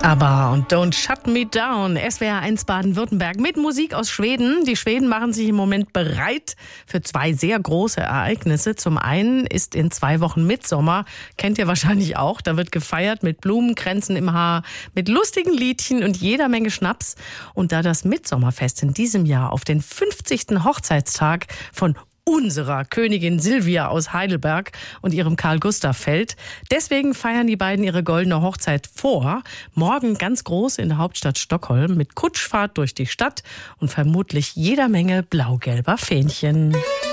Aber und Don't Shut Me Down, SWR 1 Baden-Württemberg mit Musik aus Schweden. Die Schweden machen sich im Moment bereit für zwei sehr große Ereignisse. Zum einen ist in 2 Wochen Mittsommer, kennt ihr wahrscheinlich auch. Da wird gefeiert mit Blumenkränzen im Haar, mit lustigen Liedchen und jeder Menge Schnaps. Und da das Mittsommerfest in diesem Jahr auf den 50. Hochzeitstag von unserer Königin Silvia aus Heidelberg und ihrem Karl Gustav fällt. Deswegen feiern die beiden ihre goldene Hochzeit vor. Morgen ganz groß in der Hauptstadt Stockholm mit Kutschfahrt durch die Stadt und vermutlich jeder Menge blau-gelber Fähnchen.